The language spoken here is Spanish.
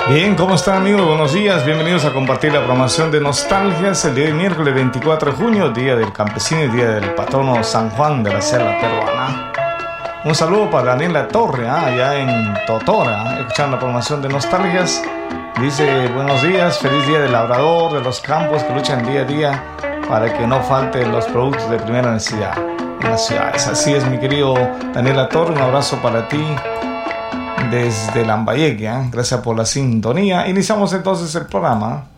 Bien, ¿cómo están amigos? Buenos días, bienvenidos a compartir la programación de Nostalgias el día de miércoles 24 de junio, día del campesino y día del patrono San Juan de la Selva Peruana. Un saludo para Daniela Torre, allá en Totora, escuchando la programación de Nostalgias. Dice, buenos días, feliz día del labrador, de los campos que luchan día a día para que no falten los productos de primera necesidad en las ciudades. Así es, mi querido Daniela Torre, un abrazo para ti desde Lambayeque, Gracias por la sintonía. Iniciamos entonces el programa